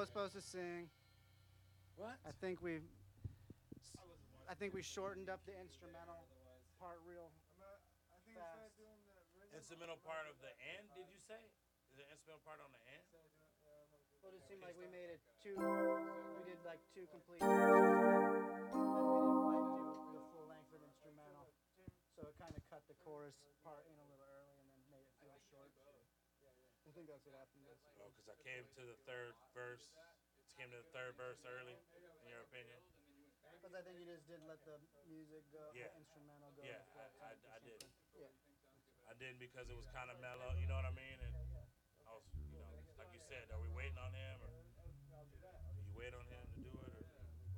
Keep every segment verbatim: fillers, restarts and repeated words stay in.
was supposed to sing. What? I think we, I think we shortened up the instrumental part real fast. Instrumental part of the end, did you say? Is the instrumental part on the end? Well, it seemed like we made it two. We did like two complete verses, and then we didn't quite do the full length of instrumental, so it kind of cut the chorus part in a little early, and then made it feel short. I think that's what happened. Oh, because I came to the third verse. Came to the third verse early, in your opinion? Because I think you just didn't let the music go, Yeah. the instrumental go. Yeah, with I, I, or I did. Yeah. I didn't because it was kind of mellow, you know what I mean? And I was, you know, like you said, are we waiting on him, or do you wait on him to do it, or?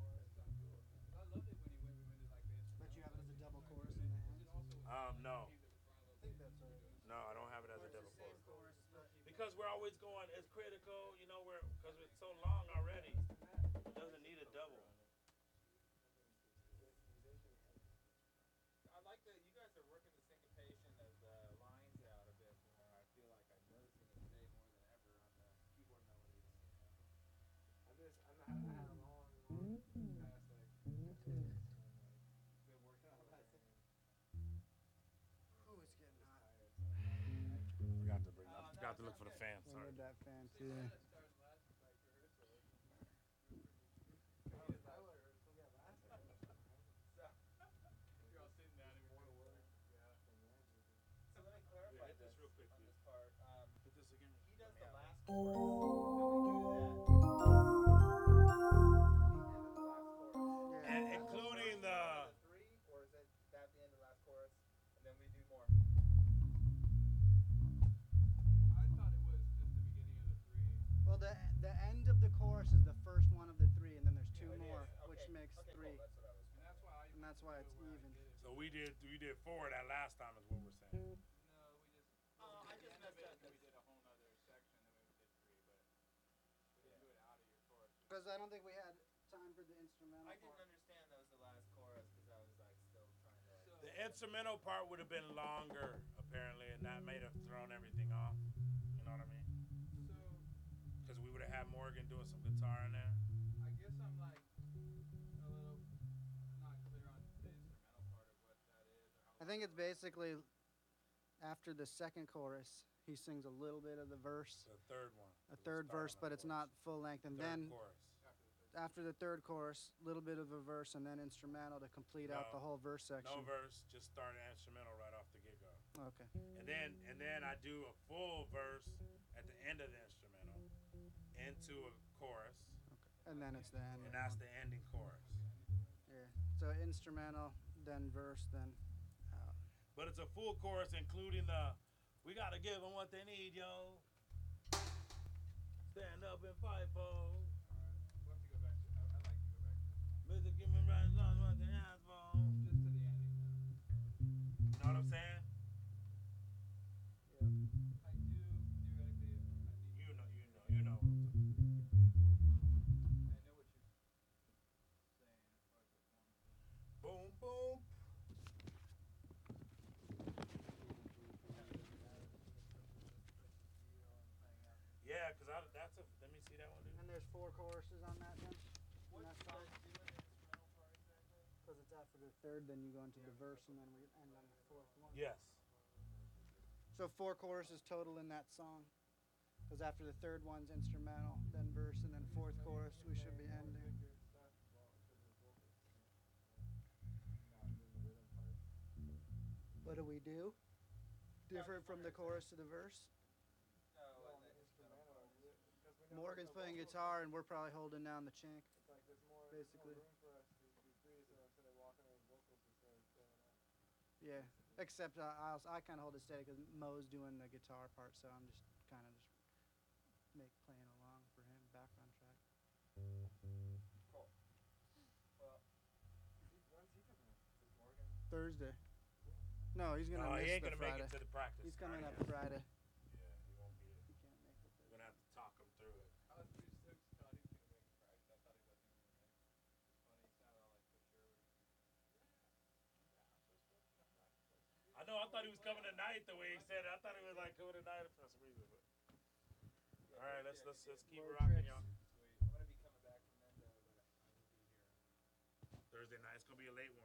But you have it as a double chorus in the end. Um, no. I think that's what it is. No, I don't have it as a double chorus. Because we're always going, it's critical, you know, we're because it's so long already. It doesn't need a double. I like that you guys are working the syncopation of the lines out a bit more. I feel like I'm noticing it today more than ever on the keyboard melodies. I just, I'm not, I had a long, long past like, been working on that. Oh, it's getting hot. Forgot to bring, I forgot to look for the fan. We Sorry. need that fan too. So let me clarify Yeah, hit this real quick, on please. this part. Um, Hit this again. he does the last chorus, and we do that. The end of the last chorus. Yeah. And Is that including the first the, one of the three, or is it that the end of the last chorus, and then we do more? I thought it was just the beginning of the three. Well, the the end of the chorus is the first one of the three, and then there's two It more, is. Okay. which makes Okay, three. Cool. That's what I was. And that's why I And that's why it's do it where I even. did it. so we did, we did four that last time is what we're saying. No, we just. Oh, we I did just the end of messed it, up and we this. did a whole nother section, and then we did three, but we didn't do it out of your chorus. Because I don't think we had time for the instrumental I didn't part. understand that was the last chorus because I was like still trying to. So- The instrumental part would have been longer, apparently, and that may have thrown everything off. You know what I mean? So Because we would have had Morgan doing some guitar in there. I guess I'm like a little not clear on the instrumental part of what that is. Or how I think it's basically after the second chorus, he sings a little bit of the verse, The third one. a third verse, but it's not full length, and Third then chorus. after the third chorus, a little bit of a verse, and then instrumental to complete out No. the whole verse No section. verse, just start an instrumental right off the get go. Okay. And then and then I do a full verse at the end of the instrumental into a chorus, Okay. And then it's the end. and that's the ending chorus. Yeah. So instrumental, then verse, then out. But it's a full chorus including the we gotta give them what they need, yo. Stand up and fight for. Alright. We'll have to go back to I, I'd like to go back to Mister Give me right on what they ask for. just to the ending though. You know what I'm saying? Yeah. I do theoretically I need You know, you know, you know what I'm talking I know what you're saying as far as the form. Boom, boom. Yeah, cause I, that's a. Let me see that one, dude. And there's four choruses on that then? What And do that's you all? guys do in the instrumental part exactly? Because it's after the third, then you go into the verse, and then we end on the fourth one. Yes. So four choruses total in that song. Because after the third one's instrumental, then verse, and then fourth chorus, we should be ending. What do we do? Different from the chorus to the verse? No, in the instrumental part. Morgan's playing guitar, and we're probably holding down the chink. Basically. Yeah. Except uh, I, also, I kind of hold it steady because Mo's doing the guitar part, so I'm just kind of just make playing along for him, background track. Cool. Well, when's he coming? Is Morgan? Thursday. No, he's gonna No, miss he ain't the gonna Friday. make it to the practice. He's coming Friday. up Friday. Yeah, he won't be there. He can't make it. We're gonna have to talk him through it. I was pretty stoked Scott he was gonna make it practice. I thought he wasn't gonna make it. Funny, he sounded all like for sure. I know. I thought he was coming tonight. The way he said it, I thought he was like coming tonight for some reason. But all right, let's let's let's keep More rocking, tricks. y'all. Sweet. Thursday night. It's gonna be a late one.